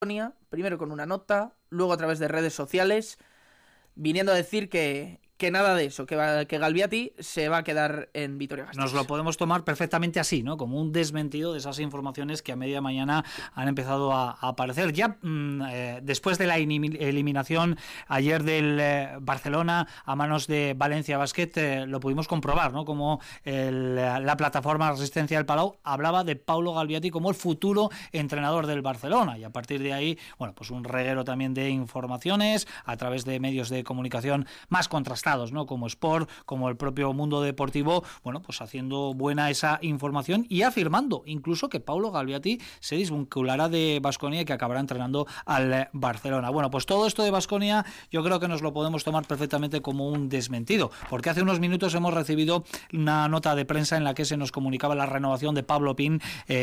primero con una nota, luego a través de redes sociales, viniendo a decir que nada de eso, que Galbiati se va a quedar en Vitoria-Gasteiz. Nos lo podemos tomar perfectamente así, ¿no? Como un desmentido de esas informaciones que a media mañana han empezado a aparecer. Ya después de la eliminación ayer del Barcelona a manos de Valencia Basket, lo pudimos comprobar, ¿no? Como la plataforma Resistencia del Palau hablaba de Paulo Galbiati como el futuro entrenador del Barcelona, y a partir de ahí, bueno, pues un reguero también de informaciones a través de medios de comunicación más contrastados, ¿no? Como Sport, como el propio Mundo Deportivo, bueno, pues haciendo buena esa información y afirmando incluso que Paulo Galbiati se desvinculará de Baskonia y que acabará entrenando al Barcelona. Bueno, pues todo esto de Baskonia yo creo que nos lo podemos tomar perfectamente como un desmentido, porque hace unos minutos hemos recibido una nota de prensa en la que se nos comunicaba la renovación de Pablo Pin,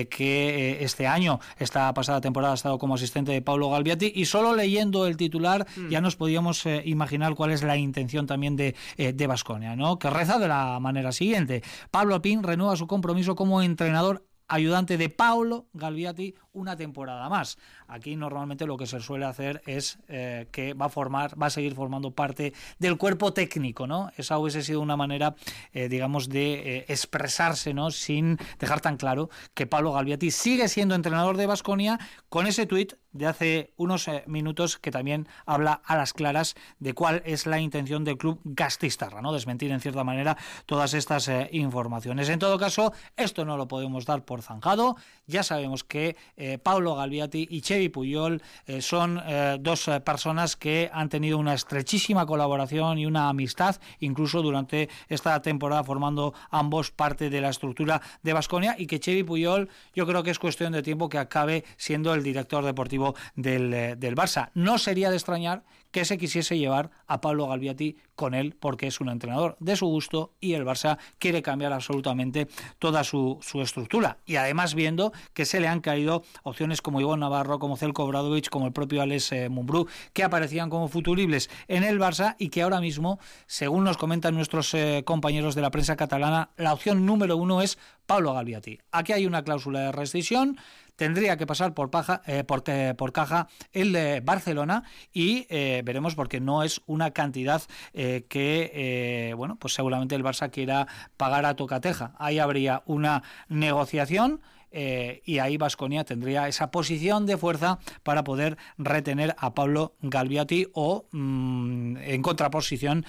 que este año, esta pasada temporada, ha estado como asistente de Paulo Galbiati, y solo leyendo el titular ya nos podíamos imaginar cuál es la intención también de Baskonia, ¿no? Que reza de la manera siguiente: Pablo Pin renueva su compromiso como entrenador ayudante de Paulo Galbiati una temporada más. Aquí normalmente lo que se suele hacer es que va a seguir formando parte del cuerpo técnico, ¿no? Esa hubiese sido una manera, digamos, de expresarse, ¿no? Sin dejar tan claro que Paulo Galbiati sigue siendo entrenador de Baskonia, con ese tuit de hace unos minutos que también habla a las claras de cuál es la intención del club gasteiztarra, ¿no? Desmentir en cierta manera todas estas informaciones. En todo caso, esto no lo podemos dar por zanjado. Ya sabemos que Paulo Galbiati y Xevi Puyol son dos personas que han tenido una estrechísima colaboración y una amistad, incluso durante esta temporada, formando ambos parte de la estructura de Baskonia, y que Xevi Puyol yo creo que es cuestión de tiempo que acabe siendo el director deportivo del Barça. No sería de extrañar que se quisiese llevar a Paulo Galbiati con él, porque es un entrenador de su gusto y el Barça quiere cambiar absolutamente toda su estructura. Y además viendo que se le han caído opciones como Ivonne Navarro, como Zeljko Obradović, como el propio Alex Mumbrú, que aparecían como futuribles en el Barça y que ahora mismo, según nos comentan nuestros compañeros de la prensa catalana, la opción número uno es Paulo Galbiati. Aquí hay una cláusula de rescisión, tendría que pasar por caja el de Barcelona y veremos, porque no es una cantidad que bueno, pues seguramente el Barça quiera pagar a tocateja. Ahí habría una negociación y ahí Baskonia tendría esa posición de fuerza para poder retener a Paulo Galbiati o en contraposición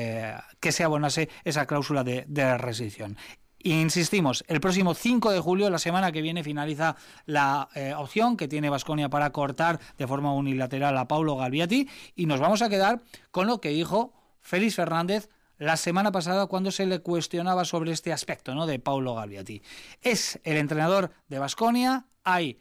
que se abonase esa cláusula de rescisión. Insistimos, el próximo 5 de julio, la semana que viene, finaliza la opción que tiene Baskonia para cortar de forma unilateral a Paulo Galbiati, y nos vamos a quedar con lo que dijo Félix Fernández la semana pasada cuando se le cuestionaba sobre este aspecto, ¿no?, de Paulo Galbiati. Es el entrenador de Baskonia, hay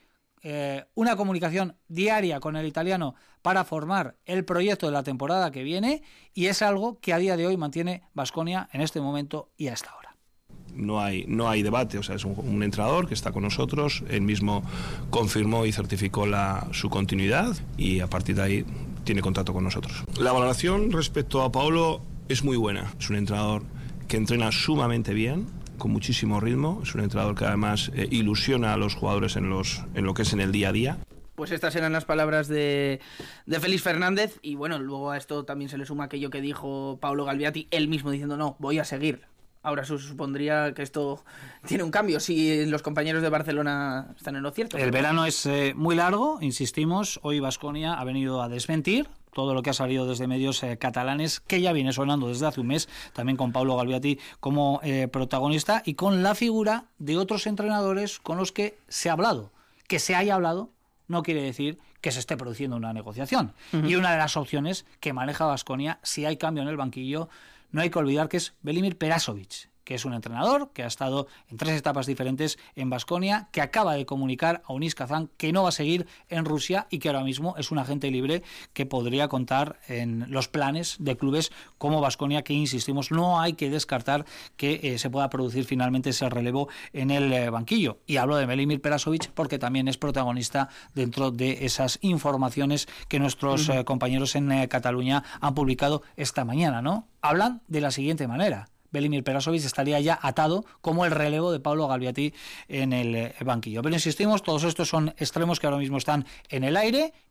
una comunicación diaria con el italiano para formar el proyecto de la temporada que viene, y es algo que a día de hoy mantiene Baskonia en este momento y a esta hora. No hay debate, o sea, es un entrenador que está con nosotros, él mismo confirmó y certificó su continuidad, y a partir de ahí tiene contrato con nosotros. La valoración respecto a Paulo es muy buena. Es un entrenador que entrena sumamente bien, con muchísimo ritmo. Es un entrenador que además ilusiona a los jugadores en lo que es en el día a día. Pues estas eran las palabras de Félix Fernández, y bueno, luego a esto también se le suma aquello que dijo Paulo Galbiati, él mismo diciendo no, voy a seguir. Ahora se supondría que esto tiene un cambio si los compañeros de Barcelona están en lo cierto. El verano es muy largo, insistimos. Hoy Baskonia ha venido a desmentir todo lo que ha salido desde medios catalanes, que ya viene sonando desde hace un mes, también con Paulo Galbiati como protagonista, y con la figura de otros entrenadores con los que se ha hablado. Que se haya hablado no quiere decir que se esté produciendo una negociación. Y una de las opciones que maneja Baskonia, si hay cambio en el banquillo, no hay que olvidar que es Velimir Perasović, que es un entrenador que ha estado en 3 etapas diferentes en Baskonia, que acaba de comunicar a Unis Kazan que no va a seguir en Rusia y que ahora mismo es un agente libre que podría contar en los planes de clubes como Baskonia, que insistimos, no hay que descartar que se pueda producir finalmente ese relevo en el banquillo. Y hablo de Velimir Perasović porque también es protagonista dentro de esas informaciones que nuestros compañeros en Cataluña han publicado esta mañana, ¿no? Hablan de la siguiente manera: Velimir Perasovic estaría ya atado como el relevo de Pablo Galbiati en el banquillo. Pero insistimos, todos estos son extremos que ahora mismo están en el aire